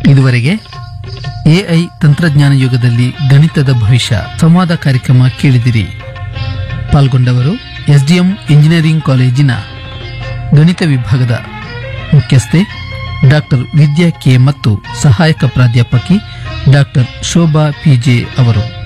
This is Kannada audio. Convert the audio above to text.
ಇದುವರೆಗೆ ಎಐ ತಂತ್ರಜ್ಞಾನ ಯುಗದಲ್ಲಿ ಗಣಿತದ ಭವಿಷ್ಯ ಸಂವಾದ ಕಾರ್ಯಕ್ರಮ ಕೇಳಿದಿರಿ. ಪಾಲ್ಗೊಂಡವರು ಎಸ್ಡಿಎಂ ಇಂಜಿನಿಯರಿಂಗ್ ಕಾಲೇಜಿನ ಗಣಿತ ವಿಭಾಗದ ಮುಖ್ಯಸ್ಥೆ ಡಾಕ್ಟರ್ ವಿದ್ಯಾ ಕೆ ಮತ್ತು ಸಹಾಯಕ ಪ್ರಾಧ್ಯಾಪಕಿ ಡಾಕ್ಟರ್ ಶೋಭಾ ಪಿಜೆ ಅವರು.